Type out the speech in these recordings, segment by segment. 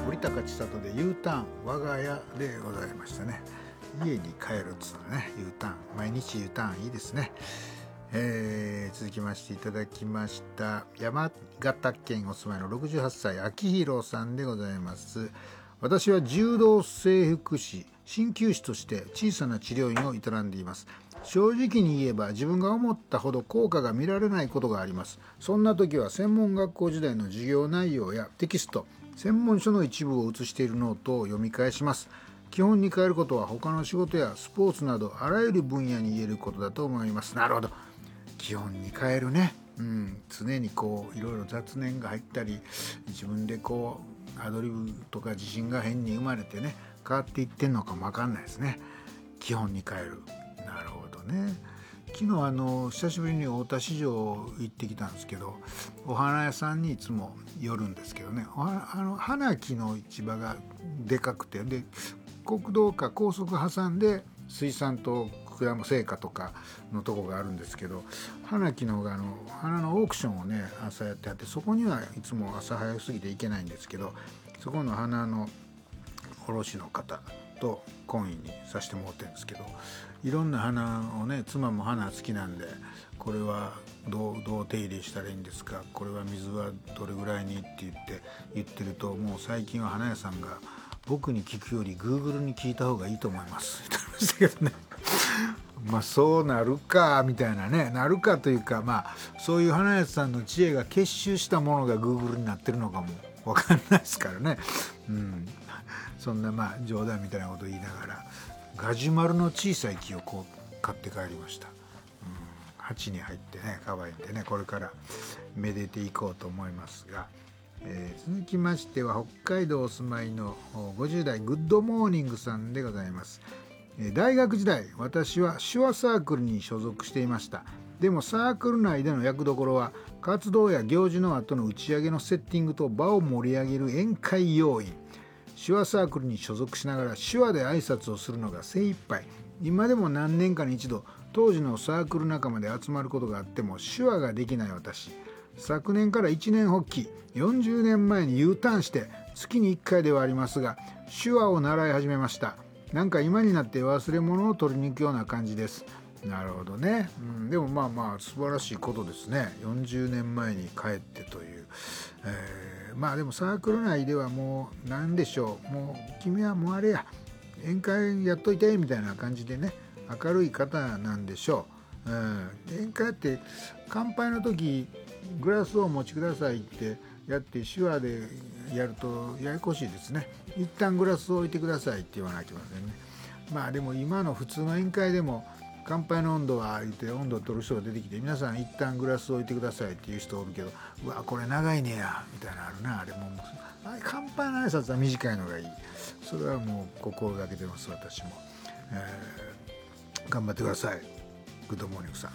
森高千里で U ターン我が家でございましたね。家に帰るっつうのね、 U ターン、毎日 U ターンいいですね。続きましていただきました、山形県お住まいの68歳秋広さんでございます。私は柔道整復師、鍼灸師として小さな治療院を営んでいます。正直に言えば自分が思ったほど効果が見られないことがあります。そんな時は専門学校時代の授業内容やテキスト、専門書の一部を写しているノートを読み返します。基本に変えることは他の仕事やスポーツなどあらゆる分野に言えることだと思います。なるほど、基本に変えるね。常にこういろいろ雑念が入ったり、自分でこうアドリブとか自信が変に生まれてね、変わっていってんのかも分かんないですね。基本に変える。なるほどね。昨日久しぶりに大田市場行ってきたんですけど、お花屋さんにいつも寄るんですけどね、花木の市場がでかくて、で国道か高速挟んで水産と果物青果とかのとこがあるんですけど、花木の方が花のオークションをね朝やってあって、そこにはいつも朝早すぎて行けないんですけど、そこの花の卸の方と懇意にさせてもらってるんですけど、いろんな花をね、妻も花好きなんで、これはどう手入れしたらいいんですか、これは水はどれぐらいにって言ってると、もう最近は花屋さんが僕に聞くより Google に聞いた方がいいと思いますって言ってましたけどね。まあそうなるかみたいなね、なるかというか、まあそういう花屋さんの知恵が結集したものが Google になってるのかもわかんないですからね。そんなまあ冗談みたいなこと言いながら、ガジュマルの小さい木をこう買って帰りました。鉢に入ってね、乾いてね、これからめでていこうと思いますが、続きましては北海道お住まいの50代グッドモーニングさんでございます。大学時代、私は手話サークルに所属していました。でもサークル内での役どころは活動や行事の後の打ち上げのセッティングと場を盛り上げる宴会要員。手話サークルに所属しながら手話で挨拶をするのが精一杯。今でも何年かに一度当時のサークル仲間で集まることがあっても手話ができない私。昨年から一年発起、40年前に U ターンして月に1回ではありますが手話を習い始めました。なんか今になって忘れ物を取りに行くような感じです。なるほどね。でもまあ素晴らしいことですね。40年前に帰ってという、まあでもサークル内ではもう何でしょう、もう君はもうあれや、宴会やっといてみたいな感じでね、明るい方なんでしょう。宴会って乾杯の時グラスをお持ちくださいってやって手話でやるとややこしいですね。一旦グラスを置いてくださいって言わなきゃいけませんね。まあでも今の普通の宴会でも乾杯の温度は言って温度を取る人が出てきて、皆さん一旦グラスを置いてくださいっていう人おるけど、うわこれ長いねやみたいなのあるな。あれも乾杯の挨拶は短いのがいい。それはもう心がけてます私も。頑張ってくださいグッドモーニングさん、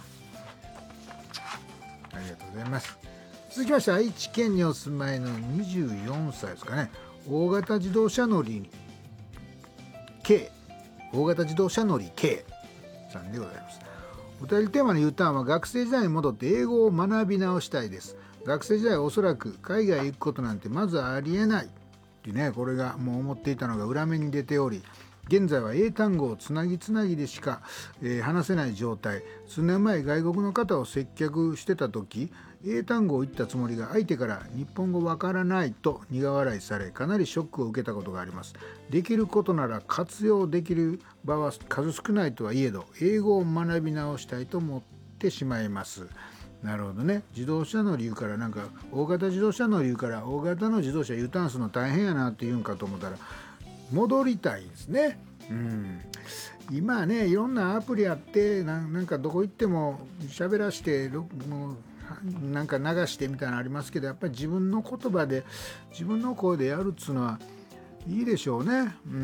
ありがとうございます。続きまして愛知県にお住まいの24歳ですかね。大型自動車乗り K さんでございます。お便りテーマの U ターンは学生時代に戻って英語を学び直したいです。学生時代はおそらく海外へ行くことなんてまずありえないってね、これがもう思っていたのが裏目に出ており、現在は英単語をつなぎでしか、話せない状態。数年前外国の方を接客してた時、英単語を言ったつもりが相手から日本語わからないと苦笑いされ、かなりショックを受けたことがあります。できることなら活用できる場は数少ないとはいえど、英語を学び直したいと思ってしまいます。なるほどね。自動車の理由から、なんか大型自動車の理由から大型の自動車 U ターンするの大変やなって言うんかと思ったら戻りたいですね。今はね、いろんなアプリあって、なんかどこ行っても喋らしてもうなんか流してみたいなのありますけど、やっぱり自分の言葉で自分の声でやるっつうのはいいでしょうね。